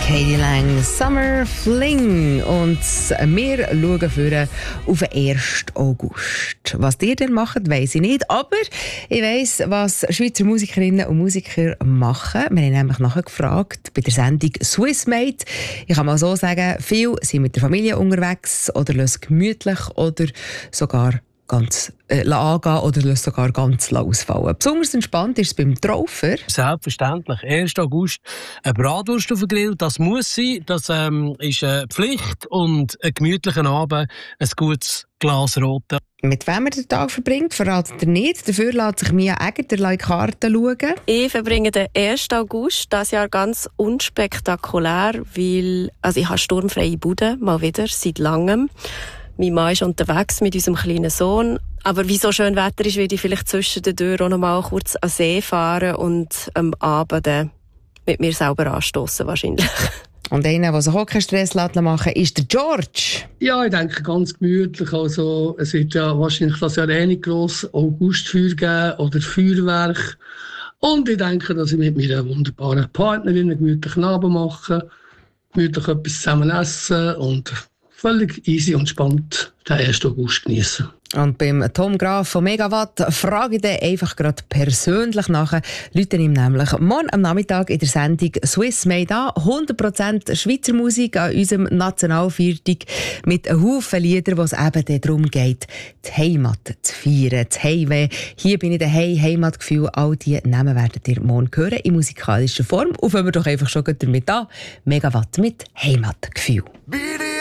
Katie Lang, Summer Fling. Und wir schauen vorne auf den 1. August. Was ihr denn macht, weiss ich nicht. Aber ich weiss, was Schweizer Musikerinnen und Musiker machen. Wir haben nämlich nachgefragt bei der Sendung Swissmade. Ich kann mal so sagen, viele sind mit der Familie unterwegs oder lassen gemütlich oder sogar ganz angehen oder lassen sogar ganz ausfallen. Besonders entspannt ist es beim Traufer. Selbstverständlich. 1. August eine Bratwurst auf den Grill, das muss sein. Das ist eine Pflicht. Und einen gemütlichen Abend, ein gutes Glas Rote. Mit wem er den Tag verbringt, verratet er nicht. Dafür lässt sich Mia Egger in die Karten schauen. Ich verbringe den 1. August dieses Jahr ganz unspektakulär, weil ich habe sturmfreie Bude, mal wieder, seit langem. Mein Mann ist unterwegs mit unserem kleinen Sohn. Aber wie so schön Wetter ist, werde ich vielleicht zwischen den Türen auch noch mal kurz an See fahren und am Abend mit mir selber anstossen wahrscheinlich. Und einer, der sich auch keinen Stress machen lässt, ist der George. Ja, ich denke ganz gemütlich. Also, es wird ja wahrscheinlich das Jahr nicht gross Augustfeuer geben oder Feuerwerk. Und ich denke, dass ich mit meiner wunderbaren Partnerin einen gemütlichen Abend mache, gemütlich etwas zusammen essen und völlig easy und spannend den 1. August genießen. Und beim Tom Graf von Megawatt frage ich den einfach gerade persönlich nach. Leute ihm nämlich morgen am Nachmittag in der Sendung Swissmade an. 100% Schweizer Musik an unserem Nationalviertag mit einem Haufen Lieder, wo es eben darum geht, die Heimat zu feiern. Das Heimweh. Hier bin ich daheim, Heimatgefühl. All diese Namen werdet ihr morgen hören in musikalischer Form. Und fangen wir doch einfach schon damit an. Megawatt mit Heimatgefühl.